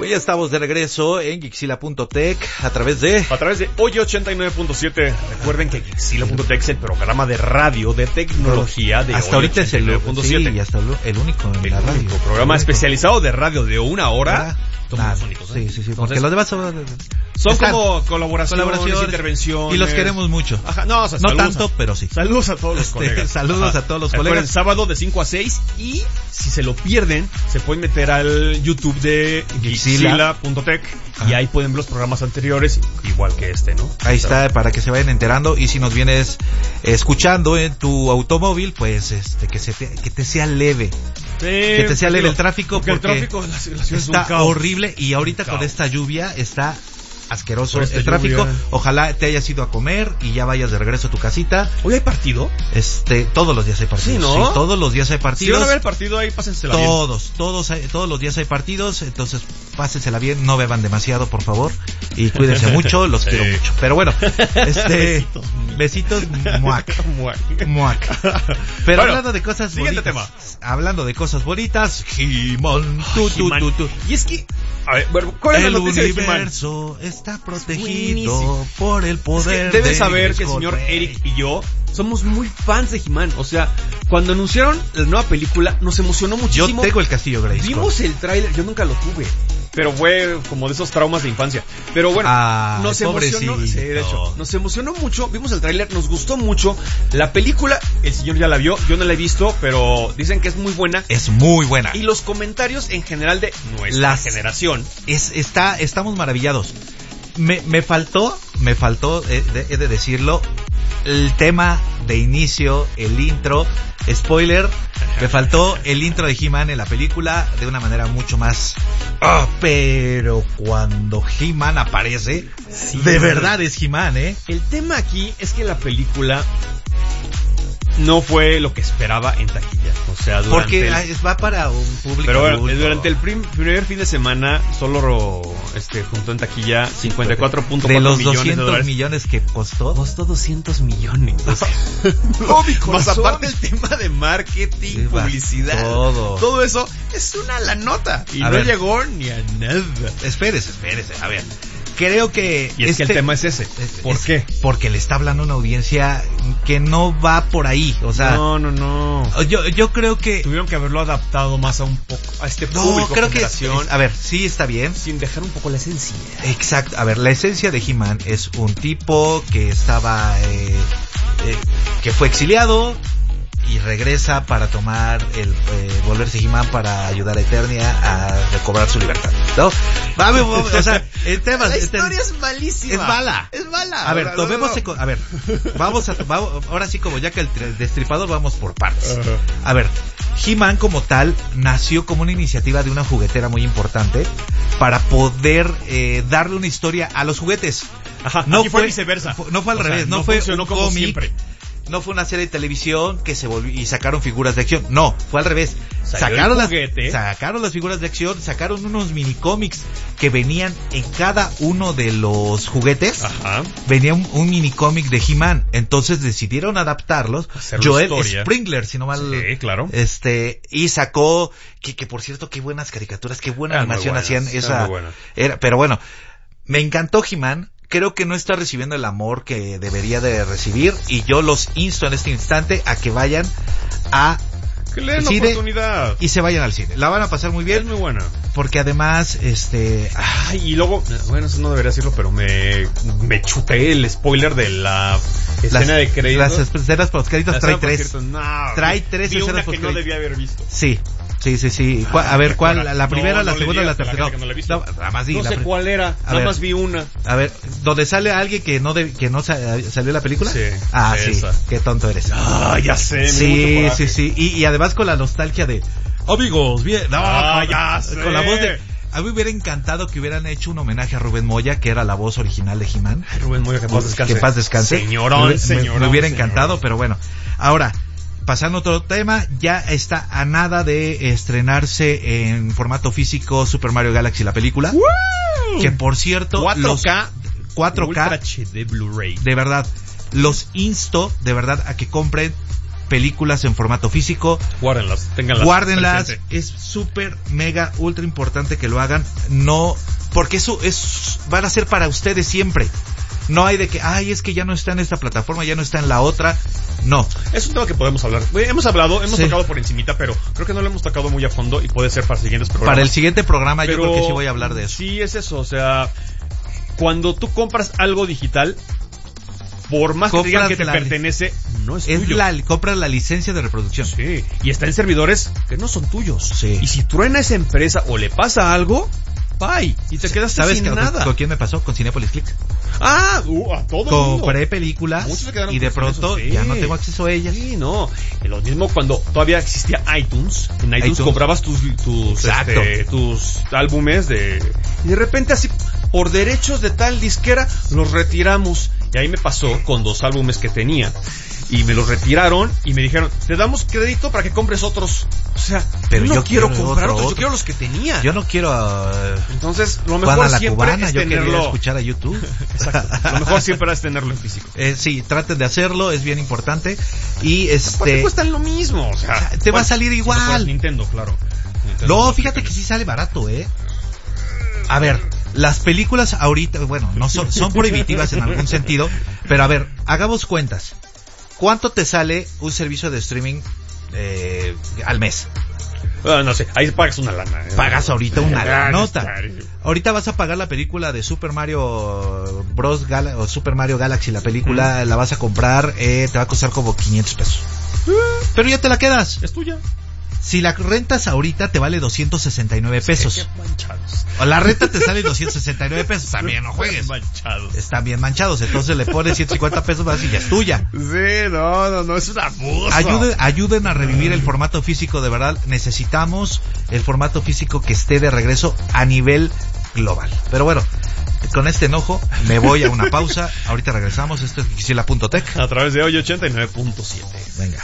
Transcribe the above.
Pues ya estamos de regreso en Geekzilla.tech a través de Oye 89.7. Recuerden que Geekzilla.tech es el programa de radio de tecnología de hasta ahorita es el 89.7. Sí, hasta el único en la radio. Programa especializado de radio de una hora. Somos los únicos, ¿eh? Sí. Porque los demás son como colaboraciones, intervenciones. Y los queremos mucho. Ajá, no tanto, pero sí. Saludos a todos los colegas. Saludos a todos los colegas. El sábado de 5 a 6. Y si se lo pierden, se pueden meter al YouTube de Geekzilla.tech y ahí pueden ver los programas anteriores, igual que este, ¿no? Ahí está, para que se vayan enterando. Y si nos vienes escuchando en tu automóvil, pues que te sea leve. Sí, que te sea leve el tráfico, porque el tráfico de la ciudad está es un caos. horrible. Y ahorita con esta lluvia está asqueroso el tráfico. Lluvia. Ojalá te hayas ido a comer y ya vayas de regreso a tu casita. ¿Hoy hay partido? Todos los días hay partidos. Sí, ¿no? Sí, todos los días hay partidos. Si van a ver el partido ahí, pásensela bien. Todos los días hay partidos, entonces pásensela bien, no beban demasiado, por favor, y cuídense mucho, los quiero mucho. Pero bueno, besitos, muac. Pero bueno, hablando de cosas bonitas, hablando de cosas bonitas, He-Man, Y es que, a ver, ¿cuál es la noticia de He-Man? El universo está protegido por el poder. Debes saber que el señor Eric y yo somos muy fans de He-Man. O sea, cuando anunciaron la nueva película, nos emocionó muchísimo. Yo tengo el castillo Grayskull. Vimos el tráiler, yo nunca lo tuve, pero fue como de esos traumas de infancia. Pero bueno, nos emocionó. Sí, de hecho, nos emocionó mucho. Vimos el tráiler, nos gustó mucho. La película, el señor ya la vio, yo no la he visto, pero dicen que es muy buena. Es muy buena. Y los comentarios en general de nuestra generación. Estamos maravillados. Me faltó, he de decirlo, el tema de inicio, el intro, spoiler, me faltó el intro de He-Man en la película de una manera mucho más... pero cuando He-Man aparece, sí, de verdad es He-Man, ¿eh? El tema aquí es que la película no fue lo que esperaba en taquilla. O sea, porque va para un público pero bueno, adulto. Durante el primer fin de semana solo juntó en taquilla 54.4 millones de los $200 $200 millones que costó. Costó 200 millones. O sea, no, mi corazón. Más aparte el tema de marketing, publicidad, todo eso es una la nota. Y no llegó ni a nada. Espérese. A ver. Creo que... Y es que el tema es ese. ¿Por qué? Porque le está hablando a una audiencia que no va por ahí. O sea... No. Yo creo que... Tuvieron que haberlo adaptado más a un poco... a este público. No, creo que... A ver, sí está bien. Sin dejar un poco la esencia. Exacto. A ver, la esencia de He-Man es un tipo que estaba... que fue exiliado... y regresa para tomar volverse He-Man para ayudar a Eternia a recobrar su libertad, ¿no? O sea, el tema... La historia es malísima. Es mala. A ver, a ver, vamos, ahora sí, como ya que el destripador, vamos por partes. A ver, He-Man como tal nació como una iniciativa de una juguetera muy importante para poder darle una historia a los juguetes. Ajá, no fue viceversa. No fue al revés, no fue un como cómic. Siempre. No fue una serie de televisión que se volvió y sacaron figuras de acción. No, fue al revés. Sacaron las figuras de acción, sacaron unos mini cómics que venían en cada uno de los juguetes. Ajá. Venía un mini cómic de He-Man. Entonces decidieron adaptarlos. Joel Springler, si no mal. Sí, claro. Y sacó que por cierto, qué buenas caricaturas, qué buena animación hacían esa. Pero bueno, me encantó He-Man. Creo que no está recibiendo el amor que debería de recibir y yo los insto en este instante a que vayan a que le den cine oportunidad y se vayan al cine. La van a pasar muy bien. Es muy buena. Porque además, y luego, bueno, eso no debería decirlo, pero me chuté el spoiler de la escena de créditos. Las escenas post créditos trae 3. Trae 3 escenas post créditos. Que no debía haber visto. Sí. A ver, ¿cuál? ¿La primera, la segunda o la tercera? Nada más di. No sé cuál era, nada más vi una. A ver, ¿donde sale alguien que no salió en la película? Sí. Sí, qué tonto eres. Ya sé. Sí. Y además con la nostalgia de... Amigos, bien. Ya sé. Con la voz de... A mí me hubiera encantado que hubieran hecho un homenaje a Rubén Moya, que era la voz original de He-Man. Rubén Moya, que paz descanse. Señorón. Me hubiera encantado, pero bueno. Ahora... Pasando a otro tema, ya está a nada de estrenarse en formato físico Super Mario Galaxy, la película. ¡Woo! Que por cierto, 4K Ultra HD Blu-ray. De verdad, los insto de verdad a que compren películas en formato físico. Guárdenlas. Es súper, mega, ultra importante que lo hagan. No, porque eso van a ser para ustedes siempre. No hay de que, es que ya no está en esta plataforma, ya no está en la otra. No. Es un tema que podemos hablar. Hemos tocado por encimita, pero creo que no lo hemos tocado muy a fondo y puede ser para siguientes programas. Para el siguiente programa yo creo que sí voy a hablar de eso. Sí, es eso. O sea, cuando tú compras algo digital, por más que te digan que te pertenece, no es tuyo. Compras la licencia de reproducción. Sí. Y está en servidores que no son tuyos. Sí. Y si truena esa empresa o le pasa algo, bye. Y te quedas sin nada. ¿Con quién me pasó? Con Cinépolis Click. A todo el mundo. Compré películas y de pronto ya no tengo acceso a ellas. Sí, no. Y lo mismo cuando todavía existía iTunes. En iTunes comprabas tus álbumes y de repente así, por derechos de tal disquera, los retiramos. Y ahí me pasó con 2 álbumes que tenía. Y me los retiraron y me dijeron, te damos crédito para que compres otros. O sea, pero yo quiero comprar otros, yo quiero los que tenía. Yo no quiero entonces, lo mejor siempre es yo tenerlo. Quería escuchar a YouTube. Exacto. Lo mejor siempre es tenerlo en físico. Sí, traten de hacerlo, es bien importante. Y aparte cuestan lo mismo, o sea, te va a salir igual. Si Nintendo, claro. No, fíjate que sí sale barato, A ver, las películas ahorita, bueno, no son prohibitivas en algún sentido, pero a ver, hagamos cuentas. ¿Cuánto te sale un servicio de streaming al mes? No sé, ahí pagas una lana. Pagas ahorita una nota. Ahorita vas a pagar la película de Super Mario Bros. O Super Mario Galaxy, la película la vas a comprar, te va a costar como 500 pesos. Pero ya te la quedas. Es tuya. Si la rentas ahorita te vale 269 pesos. Sí, qué manchados. O la renta te sale 269 pesos. También no juegues. Manchados. Están bien manchados. Entonces le pones 150 pesos más y ya es tuya. Sí, no, es un abuso. Ayuden a revivir el formato físico, de verdad. Necesitamos el formato físico que esté de regreso a nivel global. Pero bueno, con este enojo me voy a una pausa. Ahorita regresamos. Esto es Quisiela.tech a través de hoy 89.7. Venga.